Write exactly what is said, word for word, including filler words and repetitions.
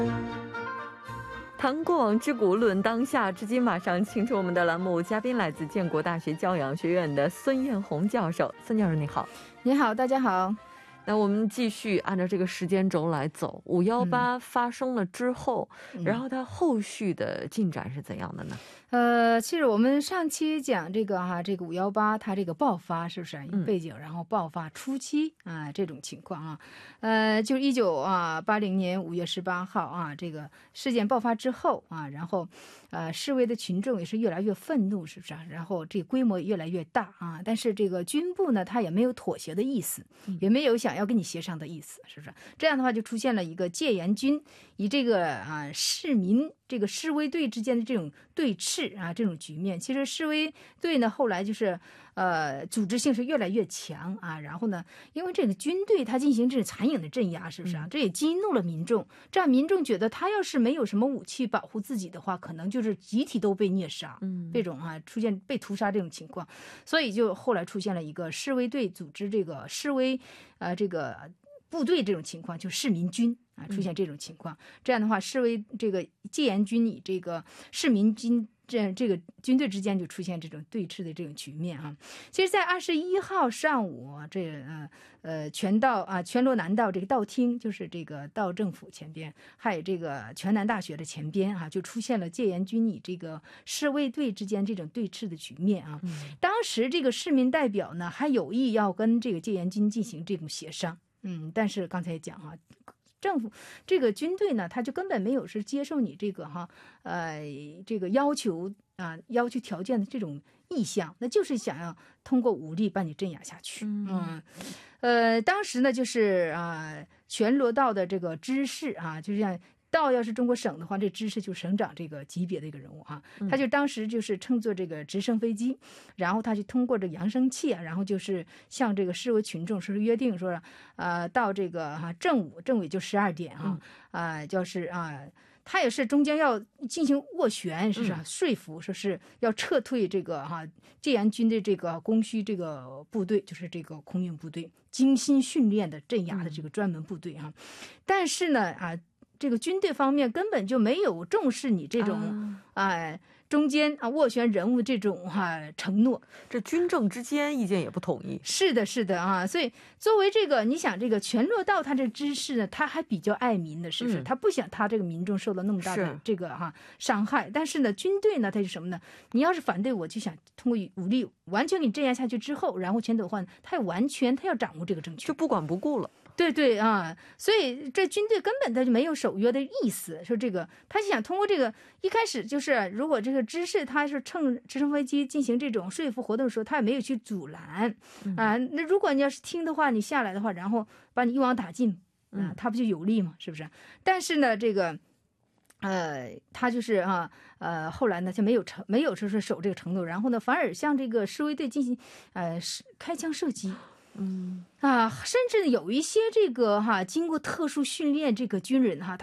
谈过往之古，论当下。至今马上请出我们的栏目嘉宾，来自建国大学教养学院的孙艳红教授。孙教授你好。 你好，大家好。 那我们继续按照这个时间轴来走，五幺八发生了之后、嗯、然后它后续的进展是怎样的呢？ 呃，其实我们上期讲这个哈、啊，这个五幺八它这个爆发是不是背景，然后爆发初期啊这种情况啊，呃，就一九啊八零年五月十八号啊，这个事件爆发之后啊，然后呃示威的群众也是越来越愤怒，是不是、啊？然后这规模也越来越大啊，但是这个军部呢，他也没有妥协的意思，也没有想要跟你协商的意思，是不是？这样的话就出现了一个戒严军以这个啊市民这个示威队之间的这种对峙啊，这种局面。其实示威队呢后来就是呃组织性是越来越强啊，然后呢因为这个军队他进行这种残忍的镇压，是不是啊？这也激怒了民众，这样民众觉得他要是没有什么武器保护自己的话，可能就是集体都被虐杀，嗯，这种啊出现被屠杀这种情况，所以就后来出现了一个示威队组织这个示威呃这个部队这种情况，就市民军啊出现这种情况，这样的话示威这个戒严军以这个市民军这这个军队之间就出现这种对峙的这种局面啊。其实在二十一号上午这呃呃全道啊全罗南道这个道厅，就是这个道政府前边，还有这个全南大学的前边啊，就出现了戒严军以这个示威队之间这种对峙的局面啊。嗯、当时这个市民代表呢还有意要跟这个戒严军进行这种协商。嗯，但是刚才讲哈、啊，政府这个军队呢，他就根本没有是接受你这个哈，呃，这个要求啊，要求条件的这种意向，那就是想要通过武力把你镇压下去。嗯，呃，当时呢，就是啊，全罗道的这个知事啊，就像。道要是中国省的话，这知识就省长这个级别的一个人物哈、啊，他就当时就是乘坐这个直升飞机，然后他就通过这个扬声器啊，然后就是向这个示威群众说是约定说，呃，到这个哈、啊、正午，正午也就十二点啊，啊、呃，就是啊，他也是中间要进行斡旋，是不是、啊、说服说是要撤退这个哈、啊、戒严军的这个供需这个部队，就是这个空运部队，精心训练的镇压的这个专门部队啊，但是呢啊。这个军队方面根本就没有重视你这种啊、呃、中间啊斡旋人物这种哈、啊、承诺， 这军政之间意见也不统一。 是的，是的啊，所以作为这个你想这个全罗道他这知识呢，他还比较爱民的，是不是？嗯、他不想他这个民众受到那么大的这个哈、啊、伤害，但是呢，军队呢他是什么呢？你要是反对我，就想通过武力完全给你镇压下去之后，然后全斗焕他要完全他要掌握这个政权， 就不管不顾了。 对对啊，所以这军队根本他就没有守约的意思。说这个，他想通过这个，一开始就是如果这个知识他是乘直升飞机进行这种说服活动的时候，他也没有去阻拦、嗯、啊。那如果你要是听的话，你下来的话，然后把你一网打尽啊，他不就有利吗？是不是？但是呢，这个。呃，他就是啊，呃，后来呢，就没有承，没有说是守这个承诺，然后呢，反而向这个示威队进行呃开枪射击。嗯啊，甚至有一些这个哈、啊，经过特殊训练这个军人哈、啊。